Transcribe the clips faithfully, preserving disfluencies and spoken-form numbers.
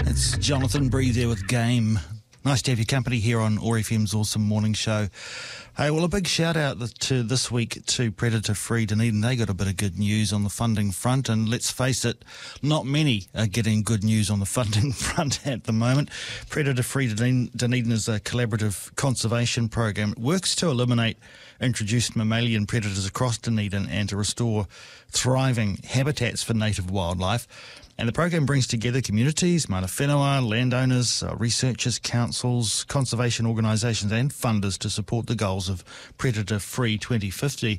It's Jonathan Bree there with Game. Nice to have your company here on O A R F M's Awesome Morning Show. Hey, well, a big shout out to this week to Predator Free Dunedin. They got a bit of good news on the funding front, and let's face it, not many are getting good news on the funding front at the moment. Predator Free Dunedin is a collaborative conservation program. It works to eliminate introduced mammalian predators across Dunedin and to restore thriving habitats for native wildlife. And the program brings together communities, mana whenua, landowners, uh, researchers, councils, conservation organisations and funders to support the goals of Predator Free twenty fifty.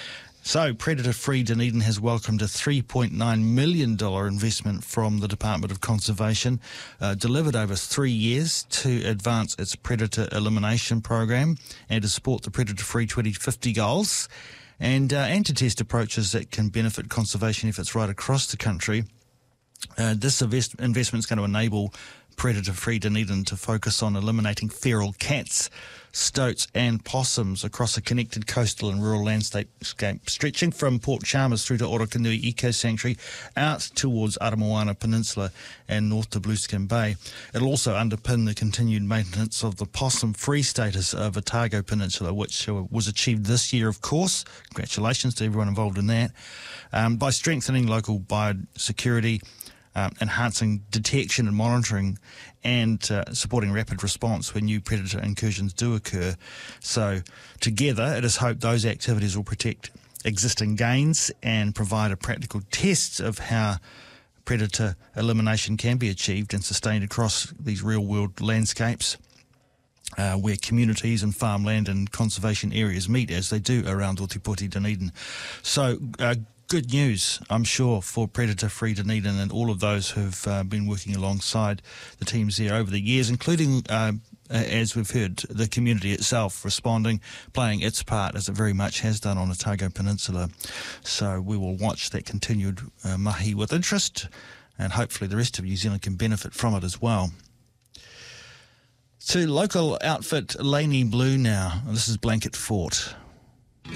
So Predator Free Dunedin has welcomed a three point nine million dollars investment from the Department of Conservation, uh, delivered over three years to advance its predator elimination program and to support the Predator Free twenty fifty goals and, uh, and to test approaches that can benefit conservation efforts right across the country. Uh, this invest- investment is going to enable Predator Free Dunedin to focus on eliminating feral cats, stoats and possums across a connected coastal and rural landscape stretching from Port Chalmers through to Orokonui Eco Sanctuary out towards Aramoana Peninsula and north to Blueskin Bay. It'll also underpin the continued maintenance of the possum-free status of Otago Peninsula, which was achieved this year, of course. Congratulations to everyone involved in that. Um, by strengthening local biosecurity, Um, enhancing detection and monitoring and uh, supporting rapid response when new predator incursions do occur. So together it is hoped those activities will protect existing gains and provide a practical test of how predator elimination can be achieved and sustained across these real-world landscapes uh, where communities and farmland and conservation areas meet, as they do around Ōtepoti, Dunedin. So uh, good news, I'm sure, for Predator Free Dunedin and all of those who've uh, been working alongside the teams there over the years, including, uh, as we've heard, the community itself responding, playing its part, as it very much has done on Otago Peninsula. So we will watch that continued uh, mahi with interest, and hopefully the rest of New Zealand can benefit from it as well. To local outfit Laney Blue now, this is Blanket Fort.